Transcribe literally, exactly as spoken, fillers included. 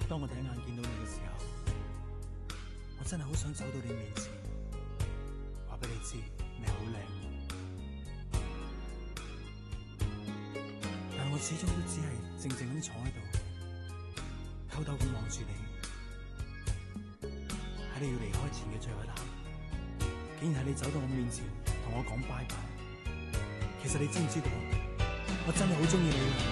當我第一眼見到你嘅時候，我真係好想走到你面前，話俾你知你好靚。但我始終都只係靜靜咁坐喺度，偷偷咁望住你。喺你要離開前嘅最後一刻，竟然係你走到我面前同我講拜拜。其實你知唔知道，我真係好中意你。